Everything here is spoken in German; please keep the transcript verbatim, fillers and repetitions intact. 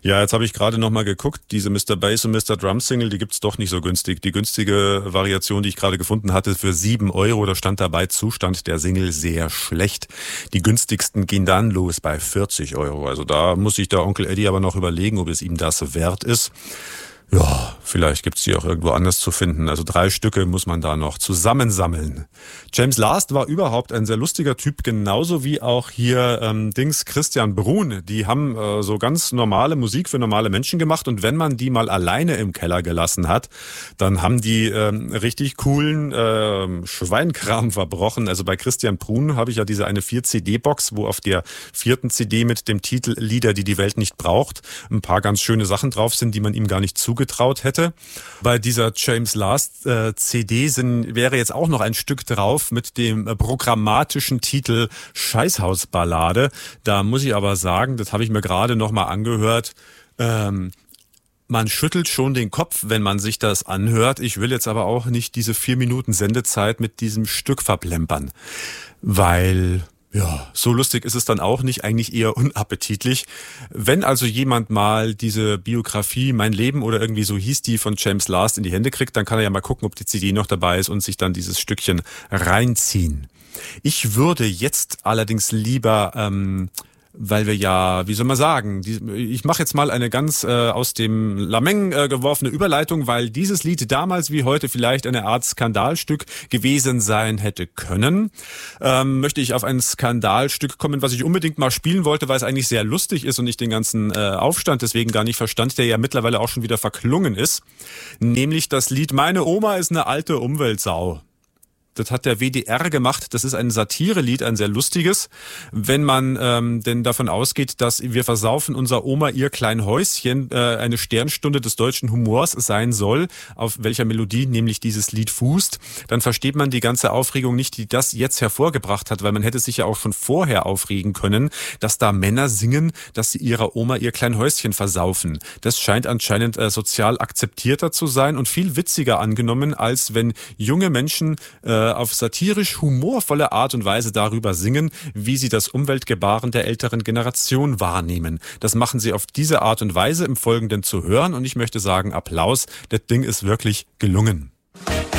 Ja, jetzt habe ich gerade noch mal geguckt, diese Mister Bass und Mister Drum Single, die gibt's doch nicht so günstig. Die günstige Variation, die ich gerade gefunden hatte, für sieben Euro, da stand dabei Zustand der Single sehr schlecht. Die günstigsten gehen dann los bei vierzig Euro. Also da muss sich der Onkel Eddie aber noch überlegen, ob es ihm das wert ist. Ja, vielleicht gibt's die auch irgendwo anders zu finden. Also drei Stücke muss man da noch zusammensammeln. James Last war überhaupt ein sehr lustiger Typ, genauso wie auch hier ähm, Dings Christian Bruhn. Die haben äh, so ganz normale Musik für normale Menschen gemacht und wenn man die mal alleine im Keller gelassen hat, dann haben die ähm, richtig coolen äh, Schweinkram verbrochen. Also bei Christian Bruhn habe ich ja diese eine vier C D-Box, wo auf der vierten C D mit dem Titel Lieder, die die Welt nicht braucht, ein paar ganz schöne Sachen drauf sind, die man ihm gar nicht zugetraut hätte. Bei dieser James Last äh, C D sind, wäre jetzt auch noch ein Stück drauf mit dem äh, programmatischen Titel Scheißhausballade. Da muss ich aber sagen, das habe ich mir gerade noch mal angehört, ähm, man schüttelt schon den Kopf, wenn man sich das anhört. Ich will jetzt aber auch nicht diese vier Minuten Sendezeit mit diesem Stück verplempern, weil... Ja, so lustig ist es dann auch nicht, eigentlich eher unappetitlich. Wenn also jemand mal diese Biografie Mein Leben oder irgendwie so hieß die von James Last in die Hände kriegt, dann kann er ja mal gucken, ob die C D noch dabei ist und sich dann dieses Stückchen reinziehen. Ich würde jetzt allerdings lieber... Ähm, weil wir ja, wie soll man sagen, die, ich mache jetzt mal eine ganz äh, aus dem Lameng äh, geworfene Überleitung, weil dieses Lied damals wie heute vielleicht eine Art Skandalstück gewesen sein hätte können. Ähm, möchte ich auf ein Skandalstück kommen, was ich unbedingt mal spielen wollte, weil es eigentlich sehr lustig ist und ich den ganzen äh, Aufstand deswegen gar nicht verstand, der ja mittlerweile auch schon wieder verklungen ist. Nämlich das Lied Meine Oma ist eine alte Umweltsau. Das hat der W D R gemacht. Das ist ein Satirelied, ein sehr lustiges. Wenn man ähm, denn davon ausgeht, dass wir versaufen unser Oma ihr klein Häuschen äh, eine Sternstunde des deutschen Humors sein soll, auf welcher Melodie nämlich dieses Lied fußt, dann versteht man die ganze Aufregung nicht, die das jetzt hervorgebracht hat, weil man hätte sich ja auch schon vorher aufregen können, dass da Männer singen, dass sie ihrer Oma ihr klein Häuschen versaufen. Das scheint anscheinend äh, sozial akzeptierter zu sein und viel witziger angenommen, als wenn junge Menschen äh, auf satirisch humorvolle Art und Weise darüber singen, wie sie das Umweltgebaren der älteren Generation wahrnehmen. Das machen sie auf diese Art und Weise im Folgenden zu hören und ich möchte sagen, Applaus, das Ding ist wirklich gelungen.